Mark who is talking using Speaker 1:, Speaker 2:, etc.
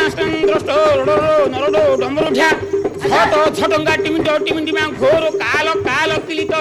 Speaker 1: द्रष्टो नरडो डम्बरुठ्या छट छटंगा टिमिटो टिमिटिमा घोरो कालो कालो किली